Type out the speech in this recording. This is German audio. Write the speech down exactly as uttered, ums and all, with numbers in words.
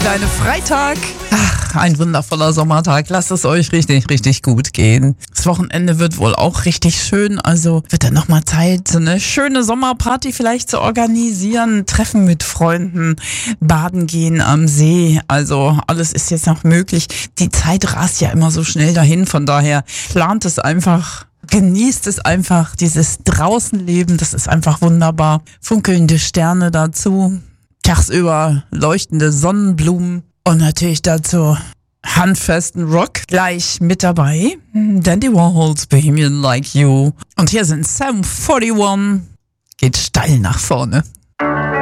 kleine Freitag. Ach, ein wundervoller Sommertag. Lasst es euch richtig, richtig gut gehen. Das Wochenende wird wohl auch richtig schön. Also wird dann nochmal Zeit, so eine schöne Sommerparty vielleicht zu organisieren. Treffen mit Freunden, baden gehen am See. Also alles ist jetzt noch möglich. Die Zeit rast ja immer so schnell dahin. Von daher plant es einfach. Genießt es einfach, dieses Draußenleben, das ist einfach wunderbar. Funkelnde Sterne dazu, tagsüber leuchtende Sonnenblumen und natürlich dazu handfesten Rock. Gleich mit dabei Dandy Warhols Bohemian Like You. Und hier sind Sum einundvierzig, geht steil nach vorne.